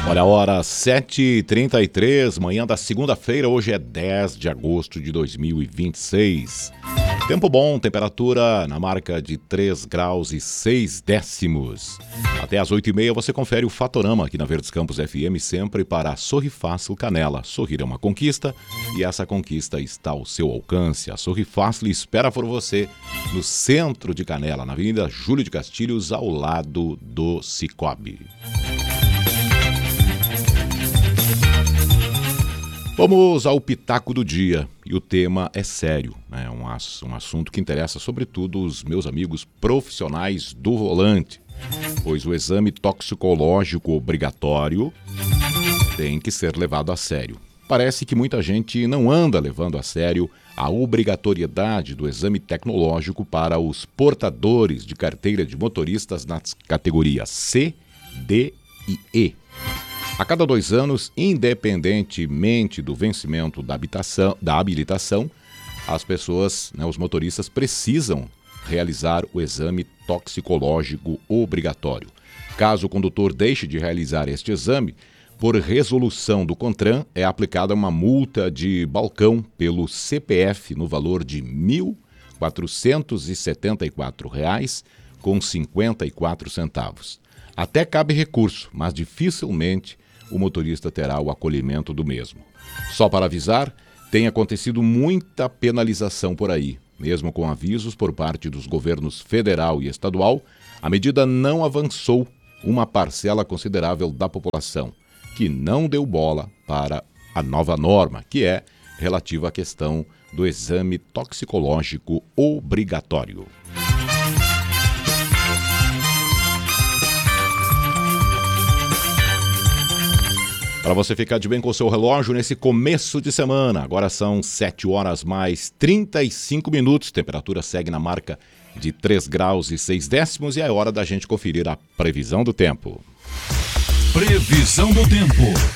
Olha a hora, 7h33, manhã da segunda-feira, hoje é 10 de agosto de 2026. Tempo bom, temperatura na marca de 3 graus e 6 décimos. Até às 8h30 você confere o Fatorama aqui na Verdes Campos FM, sempre para Sorri Fácil Canela. Sorrir é uma conquista e essa conquista está ao seu alcance. A Sorri Fácil espera por você no centro de Canela, na Avenida Júlio de Castilhos, ao lado do Cicobi. Vamos ao pitaco do dia, e o tema é sério, né? Um assunto que interessa sobretudo os meus amigos profissionais do volante, pois o exame toxicológico obrigatório tem que ser levado a sério. Parece que muita gente não anda levando a sério a obrigatoriedade do exame tecnológico para os portadores de carteira de motoristas nas categorias C, D e E. A cada 2 anos, independentemente do vencimento da habilitação, as pessoas, os motoristas, precisam realizar o exame toxicológico obrigatório. Caso o condutor deixe de realizar este exame, por resolução do CONTRAN, é aplicada uma multa de balcão pelo CPF no valor de R$ 1.474,54. Até cabe recurso, mas dificilmente o motorista terá o acolhimento do mesmo. Só para avisar, tem acontecido muita penalização por aí. Mesmo com avisos por parte dos governos federal e estadual, a medida não avançou uma parcela considerável da população, que não deu bola para a nova norma, que é relativa à questão do exame toxicológico obrigatório. Para você ficar de bem com o seu relógio nesse começo de semana, agora são 7 horas mais 35 minutos, temperatura segue na marca de 3 graus e 6 décimos e é hora da gente conferir a previsão do tempo. Previsão do tempo.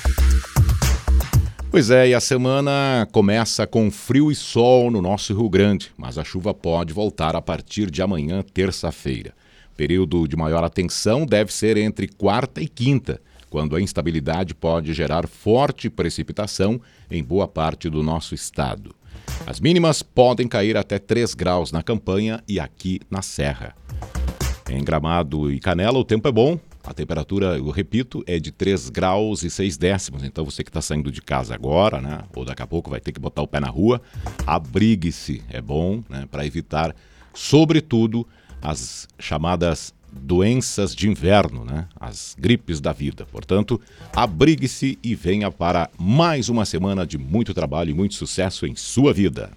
Pois é, e a semana começa com frio e sol no nosso Rio Grande, mas a chuva pode voltar a partir de amanhã, terça-feira. Período de maior atenção deve ser entre quarta e quinta, quando a instabilidade pode gerar forte precipitação em boa parte do nosso estado. As mínimas podem cair até 3 graus na campanha e aqui na Serra. Em Gramado e Canela o tempo é bom, a temperatura, eu repito, é de 3 graus e 6 décimos, então você que está saindo de casa agora, ou daqui a pouco vai ter que botar o pé na rua, abrigue-se, é bom, para evitar, sobretudo, as chamadas doenças de inverno, as gripes da vida. Portanto, abrigue-se e venha para mais uma semana de muito trabalho e muito sucesso em sua vida.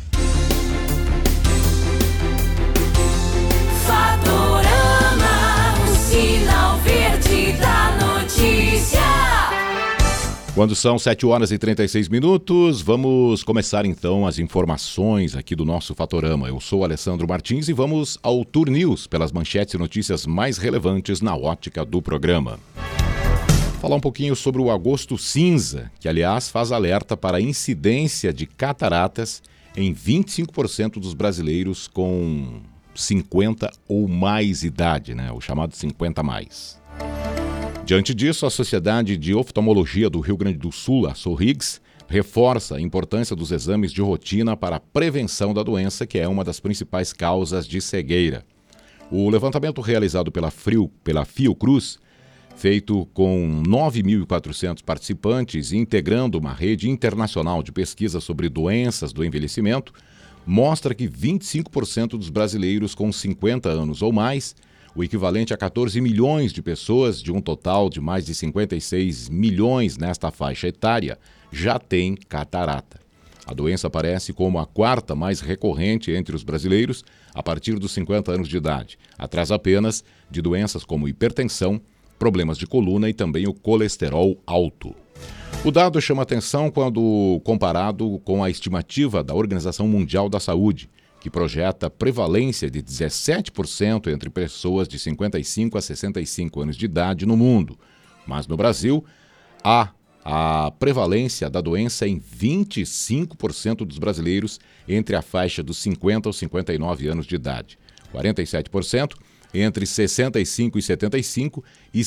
Fatorama, o sinal verde da notícia. Quando são 7 horas e 36 minutos, vamos começar então as informações aqui do nosso Fatorama. Eu sou Alessandro Martins e vamos ao Tour News pelas manchetes e notícias mais relevantes na ótica do programa. Falar um pouquinho sobre o agosto cinza, que aliás faz alerta para a incidência de cataratas em 25% dos brasileiros com 50 ou mais idade, o chamado 50 mais. Diante disso, a Sociedade de Oftalmologia do Rio Grande do Sul, a SORRIGS, reforça a importância dos exames de rotina para a prevenção da doença, que é uma das principais causas de cegueira. O levantamento realizado pela Fiocruz, feito com 9.400 participantes e integrando uma rede internacional de pesquisa sobre doenças do envelhecimento, mostra que 25% dos brasileiros com 50 anos ou mais, o equivalente a 14 milhões de pessoas, de um total de mais de 56 milhões nesta faixa etária, já tem catarata. A doença aparece como a quarta mais recorrente entre os brasileiros a partir dos 50 anos de idade, atrás apenas de doenças como hipertensão, problemas de coluna e também o colesterol alto. O dado chama atenção quando comparado com a estimativa da Organização Mundial da Saúde, que projeta prevalência de 17% entre pessoas de 55 a 65 anos de idade no mundo. Mas no Brasil, há a prevalência da doença em 25% dos brasileiros entre a faixa dos 50 aos 59 anos de idade. 47% entre 65 e 75 e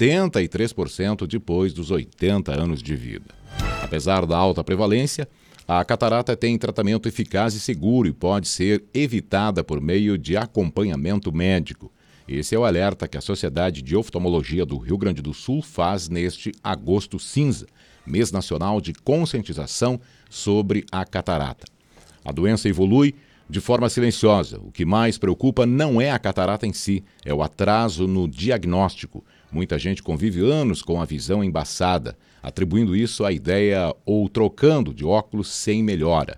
73% depois dos 80 anos de vida. Apesar da alta prevalência, a catarata tem tratamento eficaz e seguro e pode ser evitada por meio de acompanhamento médico. Esse é o alerta que a Sociedade de Oftalmologia do Rio Grande do Sul faz neste Agosto Cinza, mês nacional de conscientização sobre a catarata. A doença evolui de forma silenciosa. O que mais preocupa não é a catarata em si, é o atraso no diagnóstico. Muita gente convive anos com a visão embaçada, atribuindo isso à ideia ou trocando de óculos sem melhora.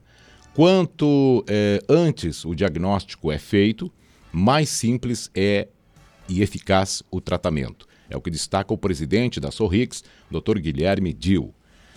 Quanto antes o diagnóstico é feito, mais simples é e eficaz o tratamento. É o que destaca o presidente da Sorrix, Dr. Guilherme Dil.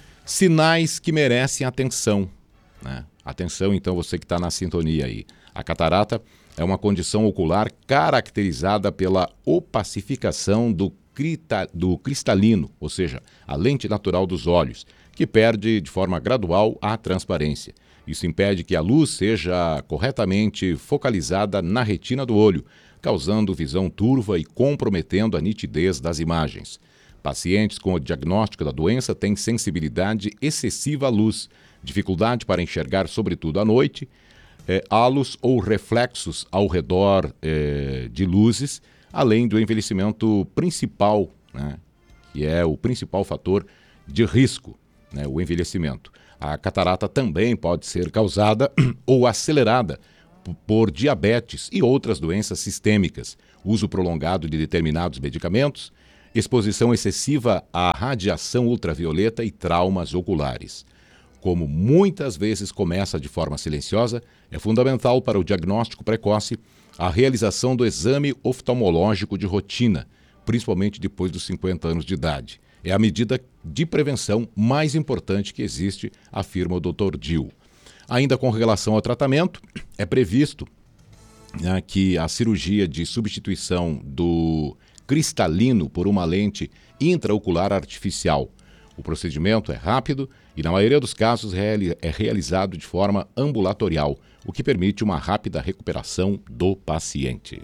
Sinais que merecem atenção, né? Atenção, então, você que está na sintonia aí. A catarata é uma condição ocular caracterizada pela opacificação do cristalino, ou seja, a lente natural dos olhos, que perde de forma gradual a transparência. Isso impede que a luz seja corretamente focalizada na retina do olho, causando visão turva e comprometendo a nitidez das imagens. Pacientes com o diagnóstico da doença têm sensibilidade excessiva à luz, dificuldade para enxergar, sobretudo à noite, halos ou reflexos ao redor de luzes, além do envelhecimento principal, né, que é o principal fator de risco, né, o envelhecimento. A catarata também pode ser causada ou acelerada por diabetes e outras doenças sistêmicas, uso prolongado de determinados medicamentos, exposição excessiva à radiação ultravioleta e traumas oculares. Como muitas vezes começa de forma silenciosa, é fundamental para o diagnóstico precoce a realização do exame oftalmológico de rotina, principalmente depois dos 50 anos de idade. É a medida de prevenção mais importante que existe, afirma o Dr. Dil. Ainda com relação ao tratamento, é previsto, né, que a cirurgia de substituição do cristalino por uma lente intraocular artificial. O procedimento é rápido e, na maioria dos casos, é realizado de forma ambulatorial, o que permite uma rápida recuperação do paciente.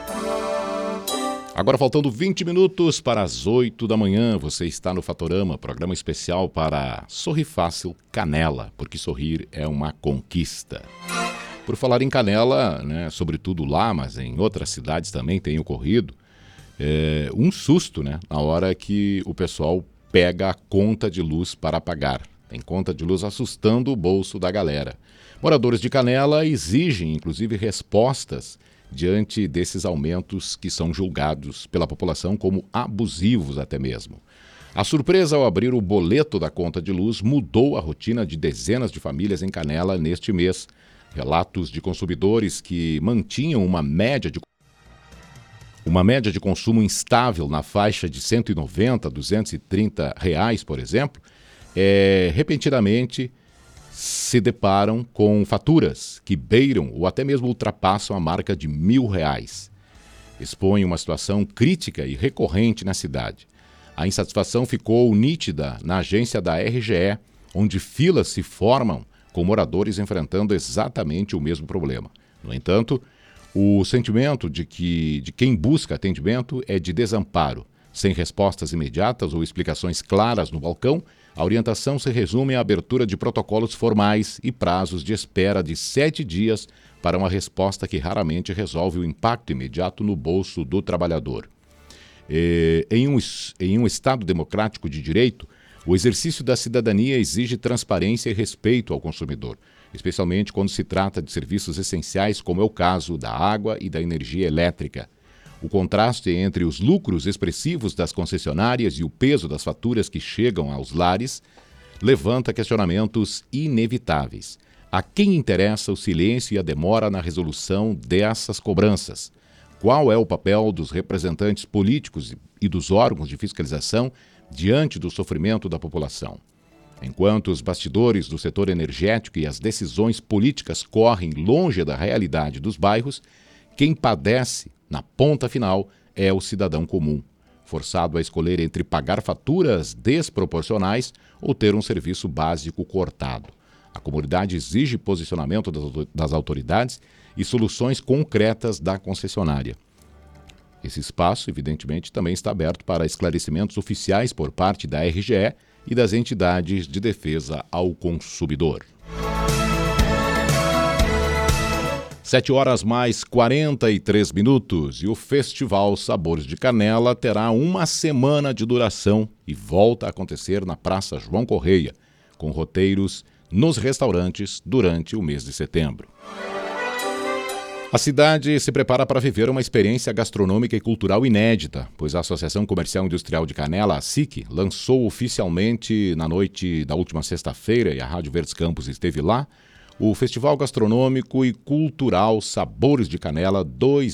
Agora, faltando 20 minutos para as 8 da manhã, você está no Fatorama, programa especial para Sorrir Fácil Canela, porque sorrir é uma conquista. Por falar em Canela, né, sobretudo lá, mas em outras cidades também tem ocorrido, um susto, né, na hora que o pessoal pega a conta de luz para pagar. Tem conta de luz assustando o bolso da galera. Moradores de Canela exigem, inclusive, respostas diante desses aumentos que são julgados pela população como abusivos até mesmo. A surpresa ao abrir o boleto da conta de luz mudou a rotina de dezenas de famílias em Canela neste mês. Relatos de consumidores que mantinham uma média de consumo instável na faixa de R$ 190 a R$ 230, por exemplo, repentinamente se deparam com faturas que beiram ou até mesmo ultrapassam a marca de R$ 1.000. Expõe uma situação crítica e recorrente na cidade. A insatisfação ficou nítida na agência da RGE, onde filas se formam com moradores enfrentando exatamente o mesmo problema. No entanto, o sentimento de quem busca atendimento é de desamparo. Sem respostas imediatas ou explicações claras no balcão, a orientação se resume à abertura de protocolos formais e prazos de espera de 7 dias para uma resposta que raramente resolve o impacto imediato no bolso do trabalhador. Em um Estado democrático de direito, o exercício da cidadania exige transparência e respeito ao consumidor, especialmente quando se trata de serviços essenciais, como é o caso da água e da energia elétrica. O contraste entre os lucros expressivos das concessionárias e o peso das faturas que chegam aos lares levanta questionamentos inevitáveis. A quem interessa o silêncio e a demora na resolução dessas cobranças? Qual é o papel dos representantes políticos e dos órgãos de fiscalização diante do sofrimento da população? Enquanto os bastidores do setor energético e as decisões políticas correm longe da realidade dos bairros, quem padece na ponta final é o cidadão comum, forçado a escolher entre pagar faturas desproporcionais ou ter um serviço básico cortado. A comunidade exige posicionamento das autoridades e soluções concretas da concessionária. Esse espaço, evidentemente, também está aberto para esclarecimentos oficiais por parte da RGE e das entidades de defesa ao consumidor. 7h mais 43 e o Festival Sabores de Canela terá uma semana de duração e volta a acontecer na Praça João Correia, com roteiros nos restaurantes durante o mês de setembro. A cidade se prepara para viver uma experiência gastronômica e cultural inédita, pois a Associação Comercial e Industrial de Canela, a SIC, lançou oficialmente na noite da última sexta-feira, e a Rádio Verdes Campos esteve lá, o Festival Gastronômico e Cultural Sabores de Canela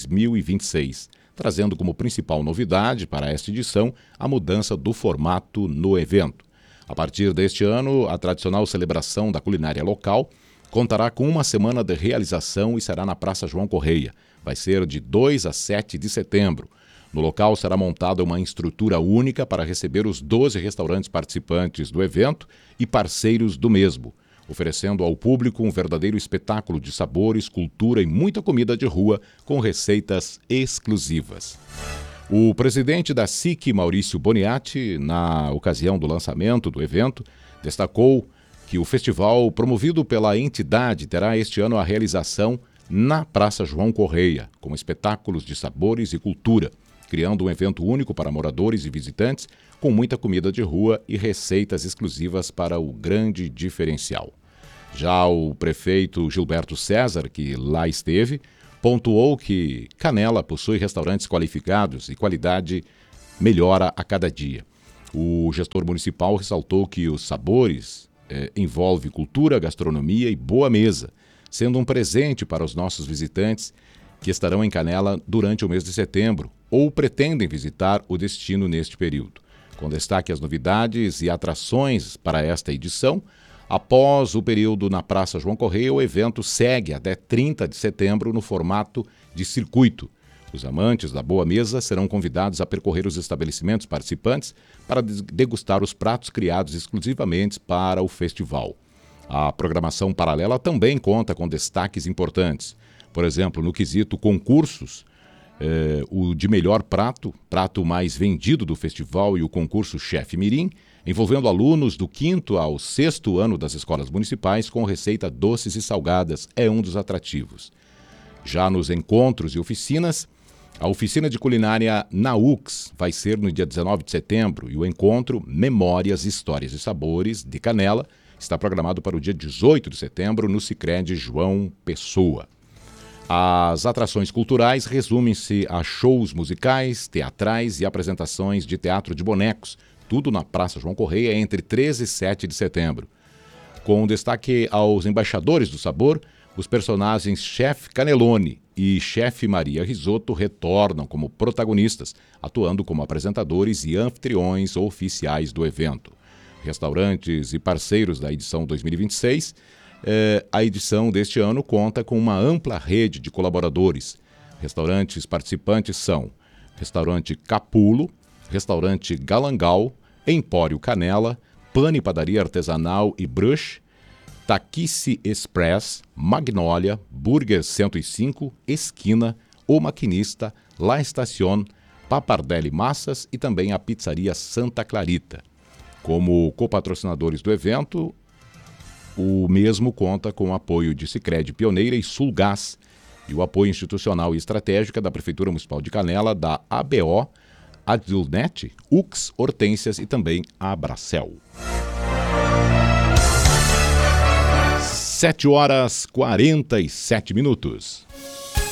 2026, trazendo como principal novidade para esta edição a mudança do formato no evento. A partir deste ano, a tradicional celebração da culinária local contará com uma semana de realização e será na Praça João Correia. Vai ser de 2 a 7 de setembro. No local será montada uma estrutura única para receber os 12 restaurantes participantes do evento e parceiros do mesmo, oferecendo ao público um verdadeiro espetáculo de sabores, cultura e muita comida de rua com receitas exclusivas. O presidente da SIC, Maurício Boniati, na ocasião do lançamento do evento, destacou que o festival promovido pela entidade terá este ano a realização na Praça João Correia, com espetáculos de sabores e cultura, criando um evento único para moradores e visitantes, com muita comida de rua e receitas exclusivas para o grande diferencial. Já o prefeito Gilberto César, que lá esteve, pontuou que Canela possui restaurantes qualificados e qualidade melhora a cada dia. O gestor municipal ressaltou que os sabores envolve cultura, gastronomia e boa mesa, sendo um presente para os nossos visitantes que estarão em Canela durante o mês de setembro ou pretendem visitar o destino neste período. Com destaque às novidades e atrações para esta edição, após o período na Praça João Correia, o evento segue até 30 de setembro no formato de circuito. Os amantes da boa mesa serão convidados a percorrer os estabelecimentos participantes para degustar os pratos criados exclusivamente para o festival. A programação paralela também conta com destaques importantes. Por exemplo, no quesito concursos, o de melhor prato mais vendido do festival e o concurso Chefe Mirim, envolvendo alunos do 5º ao 6º ano das escolas municipais com receita doces e salgadas, é um dos atrativos. Já nos encontros e oficinas, a oficina de culinária na UX vai ser no dia 19 de setembro e o encontro Memórias, Histórias e Sabores de Canela está programado para o dia 18 de setembro no Sicredi João Pessoa. As atrações culturais resumem-se a shows musicais, teatrais e apresentações de teatro de bonecos, tudo na Praça João Correia entre 13 e 7 de setembro. Com destaque aos embaixadores do sabor, os personagens Chef Canelone e Chef Maria Risotto retornam como protagonistas, atuando como apresentadores e anfitriões oficiais do evento. Restaurantes e parceiros da edição 2026, a edição deste ano conta com uma ampla rede de colaboradores. Restaurantes participantes são Restaurante Capulo, Restaurante Galangal, Empório Canela, Pane Padaria Artesanal e Brush, Taquice Express, Magnólia, Burger 105, Esquina, O Maquinista, La Estación, Papardelli Massas e também a Pizzaria Santa Clarita. Como copatrocinadores do evento, o mesmo conta com o apoio de Sicredi Pioneira e Sulgás e o apoio institucional e estratégico da Prefeitura Municipal de Canela, da ABO, Adilnet, UX, Hortências e também a Abracel. 7h47.